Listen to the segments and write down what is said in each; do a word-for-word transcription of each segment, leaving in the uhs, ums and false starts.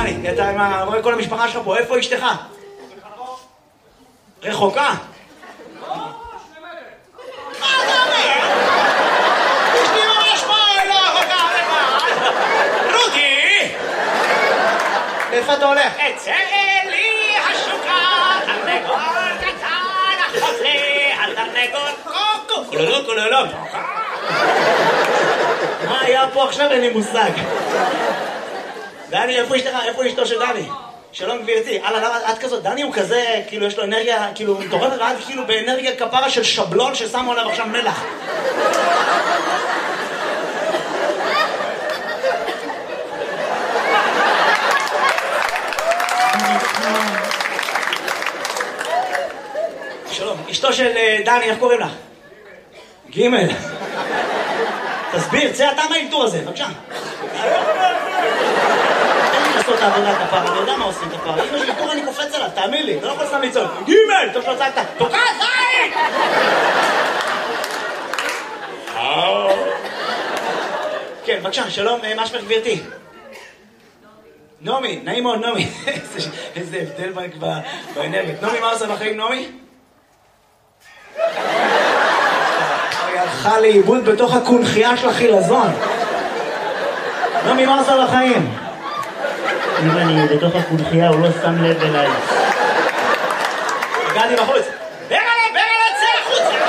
דני, אתה עם ה... רואה כל המשפחה שלך פה, איפה אשתך? רחוקה? לא, שני מטר. מה אתה אומר? אשתי ממש פה, לא רחוקה לבד. רותי! איפה אתה הולך? אצא לי השוקה, תרנגול קטן, החוזה, התרנגול קוקו, קולולו קולולו. מה היה פה עכשיו? אין לי מושג. דני, איפה אשתך? איפה אשתו של דני? שלום גבירתי. אללה, למה את כזאת? דני הוא כזה, כאילו יש לו אנרגיה, כאילו מטורפת, ואת כאילו באנרגיה כפרה של שבלון ששמו עליו עכשיו מלח. שלום, אשתו של דני, איך קוראים לך? גימל. תסביר, צא אתה מהאלתור הזה, בבקשה. תן לי לעשות את העבודה כפרה, אני יודע מה עושים כפרה. אם יש אלתור אני קופץ עליו, תאמין לי, אתה לא יכול סתם לצעוק. גימל! טוב שלא צעקת, תוקע זין! כן, בבקשה, שלום, מה שמך גבירתי? נעמי, נעים מאוד, נעמי. איזה הבדל באנרגיות. נעמי, מה עושה בחיים, נעמי? היא הלכה לאיבוד בתוך הקונחייה של החילזון. נעמי, מה עושה בחיים? אם אני בתוך הקונחייה, הוא לא שם לב אליי. הגעתי בחוץ. ברגע, ברגע, צא החוצה!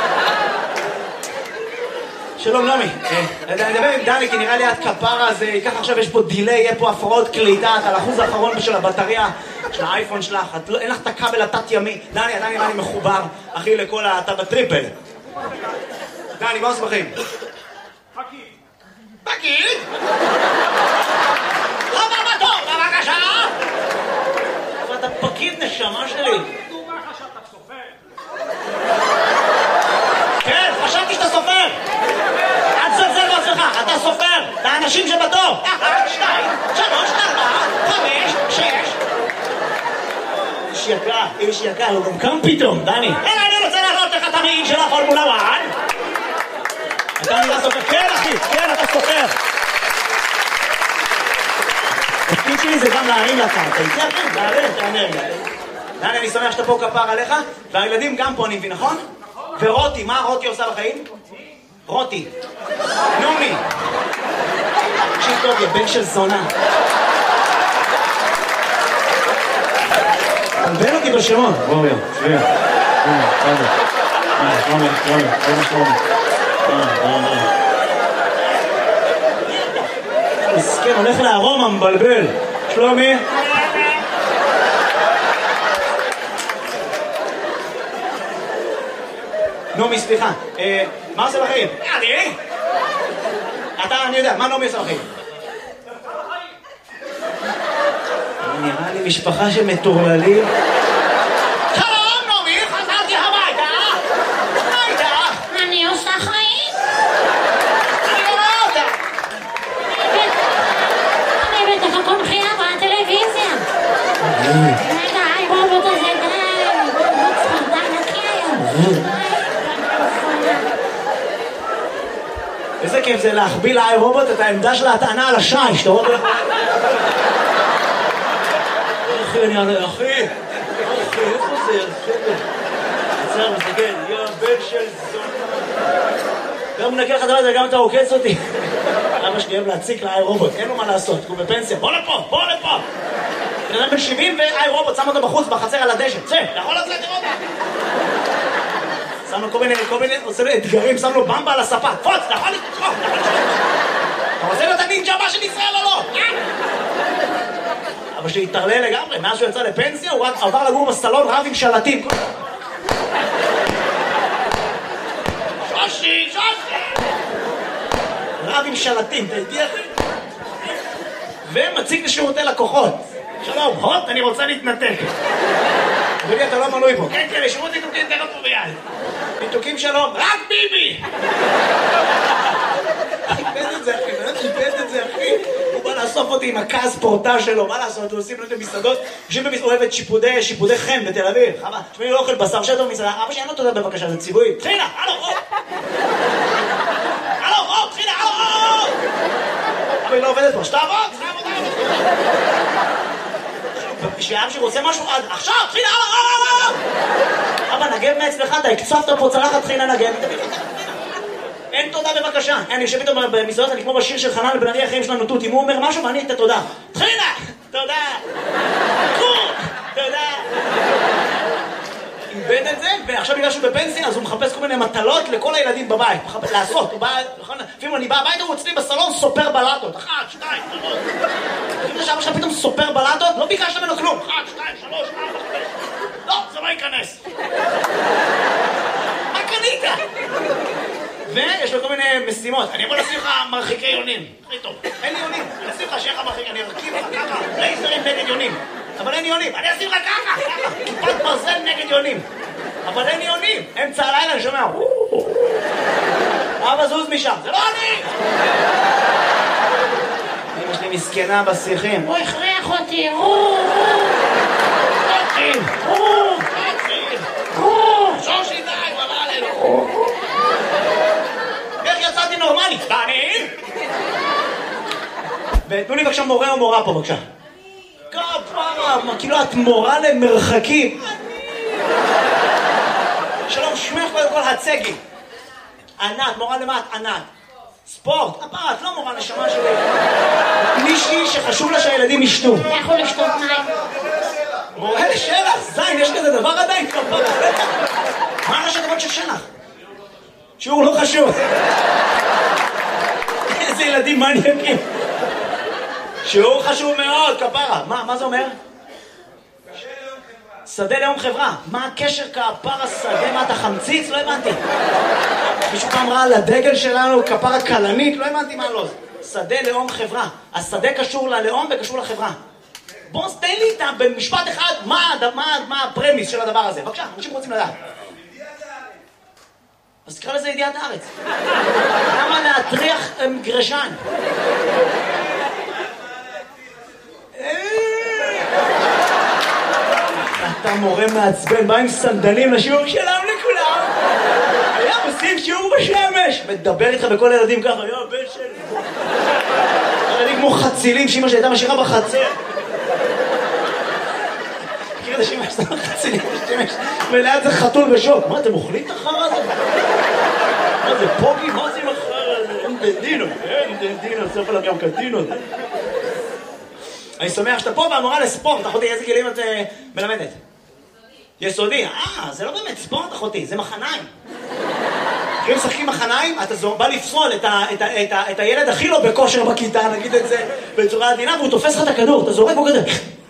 שלום נעמי, אני מדבר עם דני כי נראה לי את כפרה, אז ייקח עכשיו, יש פה דילי, יהיה פה הפרעות קליטה, את על האחוז האחרון של הבטריה של האייפון שלך, אין לך את הכבל התת ימי. דני, עדיין נראה לי מחובר, אחי, לכל אתה בטריפל. דני, מה עושה בחיים? פקיד. פקיד? חבר בתור, בבקשה! אתה פקיד נשמה שלי. דומה לך שאתה סופר. כן, חשבתי שאתה סופר. אל תזלזל בעצמך, אתה סופר. את האנשים שבתור. אחת, שתיים, שלוש, ארבע, חמש, שש. איש יקר, איש יקר, הוא גם קם פתאום, דני. אלא אני רוצה להראות לך את המעיל של הפורמולה אחת. אתה נראה סופר. כן, אחי, כן, אתה סופר. התפקיד שלי זה גם להרים לקרקע. זה אחי, להרים את האנרגיה. דני, אני שמח שאתה פה כפר עליך, והילדים גם פה, אני מבין, נכון? ורותי, מה רותי עושה בחיים? רותי. נעמי. תקשיב טוב, יא בן של זונה. תבן אותי בשמות. בואו יא, צביה. הנה, בסדר. הנה, שלומי, שלומי, שלומי, שלומי. מסכן, הולך לארומה, מבלבל. שלומי. נעמי, סליחה. מה עושה בחיים? אני? אתה, אני יודע, מה נעמי עושה בחיים? נראה לי משפחה של מטורללים. שלום, נעמי, חזרתי הביתה. מה איתך? אני עושה חיים. אני לא רואה אותה. אני בתוך הקונחייה בטלוויזיה. רגע, היי רובוט הזה, די. רובוט ספרדן נקי היום. איזה כיף זה להחביא לאי רובוט את העמדה של ההטענה על השיש, אתה רואה? אחי, אני ענה, אחי, אחי, איפה זה? עצר, מסתכל, יא בן של זונה. גם מנקה לך דלת וגם אתה עוקץ אותי. אבא שלי אוהב להציק לאי רובוט, אין לו מה לעשות, הוא בפנסיה, בוא לפה, בוא לפה. בן אדם בן שבעים ואי רובוט, שם אותו בחוץ, בחצר על הדשא, צא, יכול לצאת, תראה אותה. שם לו כל מיני, כל מיני, עושה לו אתגרים, שם לו במבה על הספה, פוץ, אתה יכול לתקוף, אתה יכול לתקוף. אתה רוצה להיות הנינג'ה הבא של ישראל או לא? אבל שהתערלל לגמרי, מאז שהוא יצא לפנסיה, הוא רק עבר לגור בסלון רב עם שלטים. שושי, שושי! רב עם שלטים, אתה איתי אחי? ומציג לשירותי לקוחות. שלום, הוט, אני רוצה להתנתק. אדוני, אתה לא מנוי פה. כן, כן, לשירות ניתוקים תכף פה ביד. ניתוקים שלום, רק ביבי! חיפש את זה אחי, באמת חיפש את זה אחי. הוא בא לאסוף אותי עם הכעס פורטה שלו, מה לעשות? הוא עושים לו את המסעדות, יושבים במסעדות, אוהבת שיפודי, שיפודי חן בתל אביב. חמה, שמי לא אוכל בשר שטר במסעדה, אבא שלי, אין לו תודה בבקשה, זה ציווי. תחילה, הלו, או! הלו, או, תחילה, הלו, או! אבל היא לא עובדת פה, שתעבוד, שתעבוד, שאבא שלי רוצה משהו, עכשיו, תחילה, אבא, נגב מאצלך, אתה הקצפת פה צלחת, תחילה נגב. אין תודה בבקשה. אני יושב איתו במסעדות, אני כמו בשיר של חנן לבן ארי, החיים שלנו תות, אם הוא אומר משהו ואני אתן תודה. תחילה, תודה. תודה. איבד את זה, ועכשיו בגלל שהוא בפנסיה, אז הוא מחפש כל מיני מטלות לכל הילדים בבית. לעשות, הוא בא, לפעמים אני בא הביתה, הוא אצלי בסלון סופר בלטות. אחת, שתיים, שלוש. אם עכשיו עכשיו פתאום סופר בלטות, לא ביקשת ממנו כלום. אחת, שתיים, שלוש, ארבע, חמש. לא, זה לא ייכנס. מה קנית? ויש לו כל מיני משימות. אני יכול לשים לך מרחיקי יונים. הכי טוב. אין לי יונים. אני אשים לך שיהיה לך מרחיק, אני ארכיב לך ככה. לייזרים נגד יונים. אבל אין יונים. אני אשים לך ככה, ככה. כיפת ברזל נגד יונים. אבל אין יונים. אמצע הלילה אני שומע. אבא זוז משם. זה לא אני! אמא שלי מסכנה בשיחים. הוא הכריח אותי. שושי די, הוא אמר עלינו. איך יצאתי נורמלי? בנים? ותנו לי בבקשה מורה או מורה פה בבקשה. כפרה, כאילו את מורה למרחקים. שלום, שמך קודם כל הצגי. ענת, מורה למה את ענת? ספורט, כפרה, את לא מורה נשמה שלי. מישהי שחשוב לה שהילדים ישתו. לכו לשתות מים. מורה לשלח, זין, יש כזה דבר עדיין כפרה. מה ראשי תיבות של שלח? שיעור לא חשוב. איזה ילדים מניאקים. שיעור חשוב מאוד, כפרה. מה, מה זה אומר? שדה לאום חברה. מה הקשר כפרה שדה? מה אתה חמציץ? לא הבנתי. מישהו פעם ראה על הדגל שלנו כפרה קלנית? לא הבנתי מה לא. שדה לאום חברה. השדה קשור ללאום וקשור לחברה. בוא תן לי איתה במשפט אחד מה, מה, מה הפרמיס של הדבר הזה. בבקשה, אנשים רוצים לדעת. אז תקרא לזה ידיעת הארץ. למה להטריח גרשן? אתה מורה מעצבן, בא עם סנדלים לשיעור שלם לכולם. היה עושים שיעור בשמש. מדבר איתך בכל הילדים ככה, יו, בן שלי. ילדים כמו חצילים שאמא שהייתה משאירה בחצר. מכיר את השמש, זה חצילים בשמש. וליד זה חתול בשוק. מה, אתם אוכלים את החרא הזה? מה זה פוגי? מה זה עם החרא הזה? אין דנדינו, אין דנדינו, סוף עליו גם קדינו. אני שמח שאתה פה והמורה לספורט. אחותי, איזה כלים את מלמדת? יסודי. אה, זה לא באמת ספורט, אחותי, זה מחניים. כשהם משחקים מחניים, אתה בא לפסול את הילד הכי לא בכושר בכיתה, נגיד את זה בצורה עדינה, והוא תופס לך את הכדור, אתה זורק בו כזה.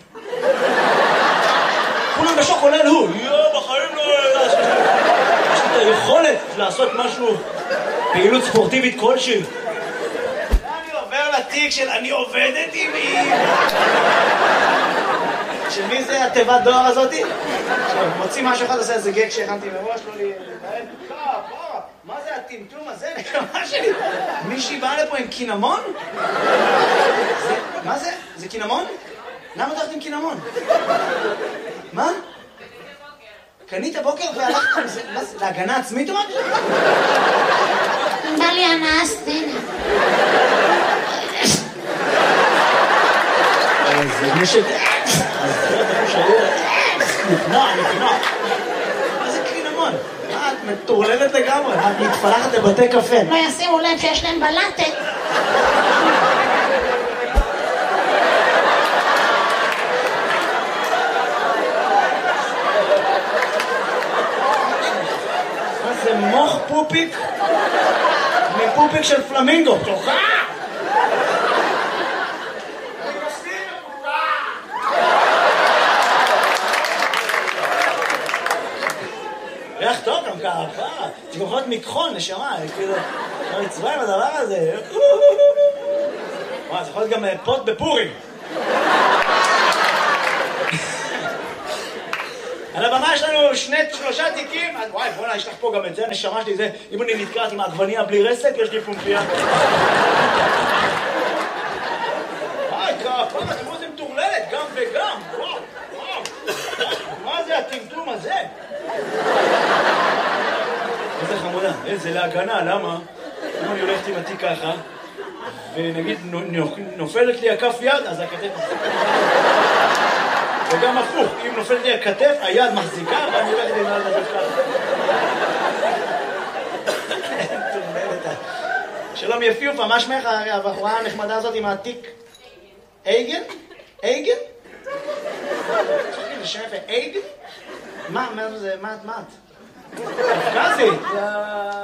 כולם בשוק, כולל הוא. יואו, בחיים לא... יש לי את היכולת לעשות משהו, פעילות ספורטיבית כלשהי. אני עובר לתיק של אני עובדת עם מי. של מי זה התיבת דואר הזאתי? מוציא משהו אחד, עושה איזה גג שהכנתי מראש, לא לי... מה זה הטמטום הזה? נקמה שלי. מישהי באה לפה עם קינמון? מה זה? זה קינמון? למה הולכת עם קינמון? מה? קנית בוקר והלכת עם זה? מה זה? להגנה עצמית או משהו? בא לי הנאה סצנה. זה מי ש... אז זה אתה חושב... נפנוע, נפנוע. מה זה קינמון? מה, את מטורללת לגמרי? את מתפלחת לבתי קפה. לא ישימו לב שיש להם בלטת. מה זה מוח פופיק? מפופיק של פלמינגו. תוכה! ריח טוב גם ככה, זה גם יכול להיות מכחול, נשמה, כאילו, לא נצבע עם הדבר הזה. וואי, זה יכול להיות גם פוט בפורים. על הבמה יש לנו שני, שלושה תיקים, וואי, בוא'נה, יש לך פה גם את זה, נשמה שלי, זה, אם אני נתקעת עם העגבניה בלי רסק, יש לי פומפיה. וואי, כפה, תראו זה מטורללת, גם וגם, וואו, וואו. מה זה הטמטום הזה? איזה חמודה, איזה להגנה, למה? אם אני הולכת עם התיק ככה, ונגיד נופלת לי הכף יד, אז הכתף... וגם הפוך, אם נופלת לי הכתף, היד מחזיקה, ואני הולכת עם היד הזאת ככה. שלום יפיופה, מה שמך הבחורה הנחמדה הזאת עם העתיק? אייגן? אייגן? זה שם יפה, אייגן? מה, מה זה, מה את? קפקזית?